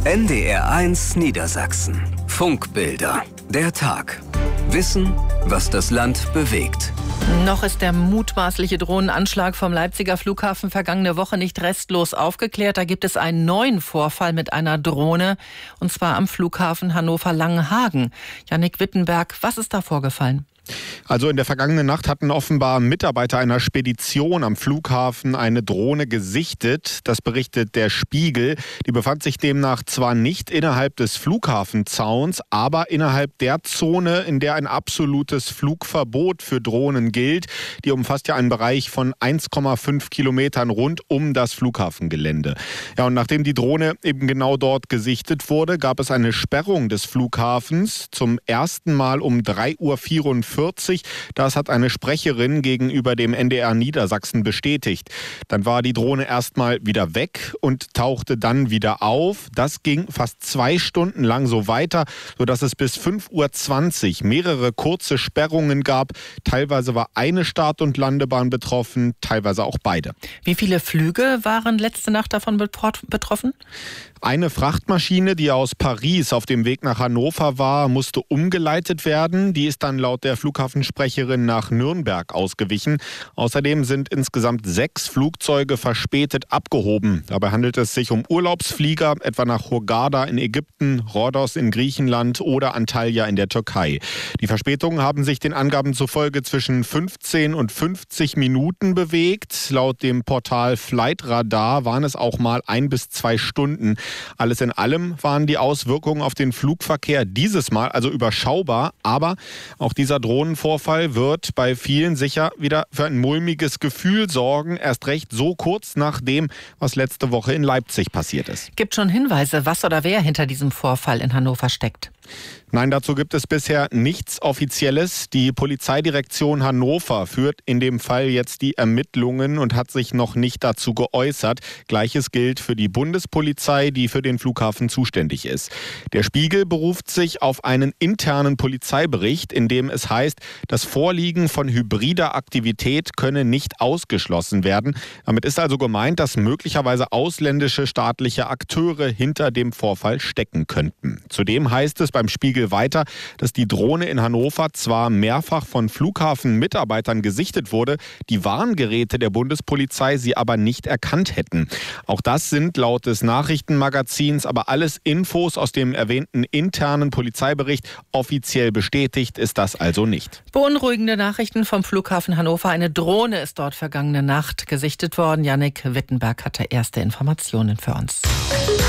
NDR1 Niedersachsen. Funkbilder. Der Tag. Wissen, was das Land bewegt. Noch ist der mutmaßliche Drohnenanschlag vom Leipziger Flughafen vergangene Woche nicht restlos aufgeklärt. Da gibt es einen neuen Vorfall mit einer Drohne, und zwar am Flughafen Hannover-Langenhagen. Jannik Wittenberg, was ist da vorgefallen? Also in der vergangenen Nacht hatten offenbar Mitarbeiter einer Spedition am Flughafen eine Drohne gesichtet. Das berichtet der Spiegel. Die befand sich demnach zwar nicht innerhalb des Flughafenzauns, aber innerhalb der Zone, in der ein absolutes Flugverbot für Drohnen gilt. Die umfasst ja einen Bereich von 1,5 Kilometern rund um das Flughafengelände. Ja, und nachdem die Drohne eben genau dort gesichtet wurde, gab es eine Sperrung des Flughafens zum ersten Mal um 3:44 Uhr. Das hat eine Sprecherin gegenüber dem NDR Niedersachsen bestätigt. Dann war die Drohne erstmal wieder weg und tauchte dann wieder auf. Das ging fast 2 Stunden lang so weiter, sodass es bis 5:20 Uhr mehrere kurze Sperrungen gab. Teilweise war eine Start- und Landebahn betroffen, teilweise auch beide. Wie viele Flüge waren letzte Nacht davon betroffen? Eine Frachtmaschine, die aus Paris auf dem Weg nach Hannover war, musste umgeleitet werden. Die ist dann laut der Flughafensprecherin nach Nürnberg ausgewichen. Außerdem sind insgesamt 6 Flugzeuge verspätet abgehoben. Dabei handelt es sich um Urlaubsflieger, etwa nach Hurghada in Ägypten, Rhodos in Griechenland oder Antalya in der Türkei. Die Verspätungen haben sich den Angaben zufolge zwischen 15 und 50 Minuten bewegt. Laut dem Portal Flightradar waren es auch mal 1 bis 2 Stunden. Alles in allem waren die Auswirkungen auf den Flugverkehr dieses Mal also überschaubar. Aber auch dieser Drohnenvorfall wird bei vielen sicher wieder für ein mulmiges Gefühl sorgen. Erst recht so kurz nach dem, was letzte Woche in Leipzig passiert ist. Gibt schon Hinweise, was oder wer hinter diesem Vorfall in Hannover steckt? Nein, dazu gibt es bisher nichts Offizielles. Die Polizeidirektion Hannover führt in dem Fall jetzt die Ermittlungen und hat sich noch nicht dazu geäußert. Gleiches gilt für die Bundespolizei, die für den Flughafen zuständig ist. Der Spiegel beruft sich auf einen internen Polizeibericht, in dem es heißt, das Vorliegen von hybrider Aktivität könne nicht ausgeschlossen werden. Damit ist also gemeint, dass möglicherweise ausländische staatliche Akteure hinter dem Vorfall stecken könnten. Zudem heißt es beim Spiegel weiter, dass die Drohne in Hannover zwar mehrfach von Flughafenmitarbeitern gesichtet wurde, die Warngeräte der Bundespolizei sie aber nicht erkannt hätten. Auch das sind laut des Nachrichtenmagazins aber alles Infos aus dem erwähnten internen Polizeibericht. Offiziell bestätigt ist das also nicht. Beunruhigende Nachrichten vom Flughafen Hannover. Eine Drohne ist dort vergangene Nacht gesichtet worden. Jannik Wittenberg hatte erste Informationen für uns.